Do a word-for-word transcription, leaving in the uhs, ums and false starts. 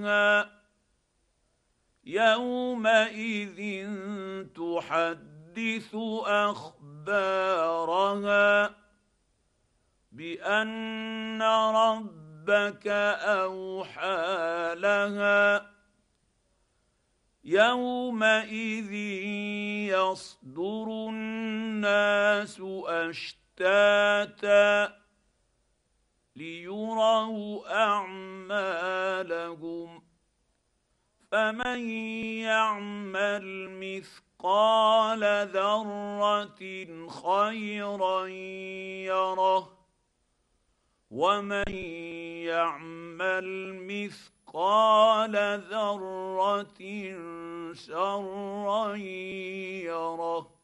يومئذ تحدث اخبارها بان ربك اوحى لها يومئذ يصدر الناس اشتاتا ليروا اعمالهم فمن يعمل مثقال ذره خيرا يره ومن يعمل مثقال ذره شرا يره.